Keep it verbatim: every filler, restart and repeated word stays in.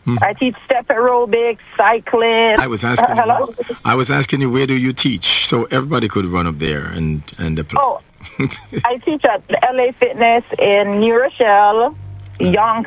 Mm. I teach step aerobics, cycling. I was asking. Uh, hello. You, I was asking you, where do you teach? So everybody could run up there and and apply. Oh, I teach at L A Fitness in New Rochelle, Yonkers.